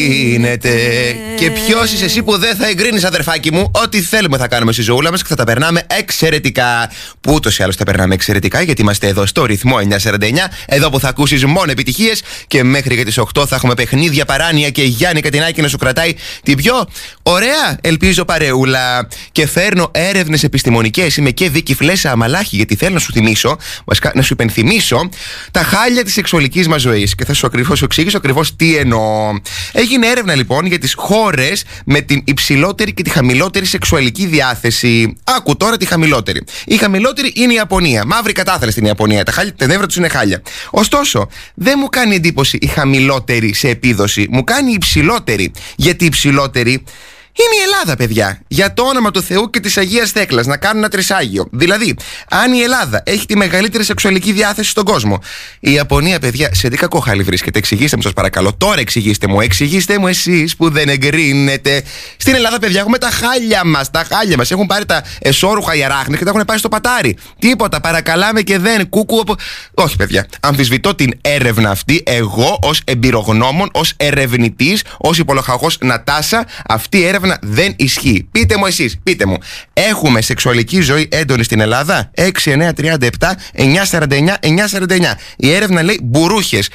Εγκρίνεται. Και ποιος είσαι εσύ που δεν θα εγκρίνεις, αδερφάκι μου? Ό,τι θέλουμε θα κάνουμε στη ζωούλα μας και θα τα περνάμε εξαιρετικά. Που ούτως ή άλλως τα περνάμε εξαιρετικά, γιατί είμαστε εδώ στο ρυθμό 949. Εδώ που θα ακούσεις μόνο επιτυχίες. Και μέχρι και τις 8 θα έχουμε παιχνίδια, παράνοια και Γιάννη Κατινάκη να σου κρατάει την πιο ωραία, ελπίζω, παρεούλα. Και φέρνω έρευνες επιστημονικές. Είμαι και Βίκη Φλέσσα Αμαλάχη, γιατί θέλω να σου θυμίσω, βασικά να σου υπενθυμίσω τα χάλια της σεξουαλικής μας ζωής. Και θα σου εξηγήσω ακριβώς τι εννοώ. Έγινε έρευνα λοιπόν για τις χώρες με την υψηλότερη και τη χαμηλότερη σεξουαλική διάθεση. Άκου τώρα τη χαμηλότερη. Η χαμηλότερη είναι η Ιαπωνία. Μαύρη κατάθλιψη στην Ιαπωνία. Τα νεύρα τους είναι χάλια. Ωστόσο, δεν μου κάνει εντύπωση η χαμηλότερη σε επίδοση. Μου κάνει η υψηλότερη. Γιατί η υψηλότερη είναι η Ελλάδα, παιδιά. Για το όνομα του Θεού και της Αγίας Θέκλας, να κάνουν ένα τρισάγιο. Δηλαδή, αν η Ελλάδα έχει τη μεγαλύτερη σεξουαλική διάθεση στον κόσμο, η Ιαπωνία, παιδιά, σε τι κακό χάλι βρίσκεται? Εξηγήστε μου, σας παρακαλώ. Τώρα εξηγήστε μου εσείς που δεν εγκρίνετε. Στην Ελλάδα, παιδιά, έχουμε τα χάλια μας. Τα χάλια μας. Έχουν πάρει τα εσώρουχα οι αράχνες και τα έχουν πάει στο πατάρι. Τίποτα. Παρακαλάμε και δεν. Όχι, παιδιά. Αμφισβητώ την έρευνα αυτή. Εγώ, ως εμπειρογνώμων, ως ερευνητής, ως υπολοχαγός Νατάσα, αυτή η έρευνα δεν ισχύει. Πείτε μου εσείς, πείτε μου. Έχουμε σεξουαλική ζωή έντονη στην Ελλάδα? 6, 9, 37, 9, 49, 9, 49. Η έρευνα λέει μπουρούχες.